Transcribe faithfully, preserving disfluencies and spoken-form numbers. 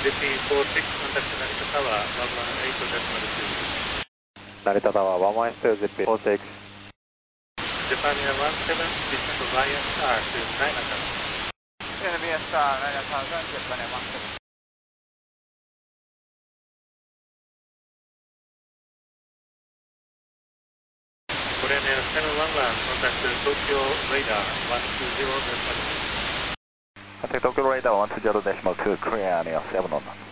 ジェピーフォーシックス コンタクト成田タワーいちいちデシマルツー。 成田タワーいちいちデシマルツー、ジェピーフォーシックス。 Japan Air one seven, descend to via star to nine hundred. N B S star nine thousand, Japan Air one seven. Korean Air seven one one, contact Tokyo Radar one two zero decimal two. Contact Tokyo Radar one two zero decimal two, Korean Air seven one one.